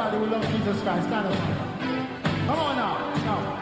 everybody who loves Jesus Christ, stand up. Come on now.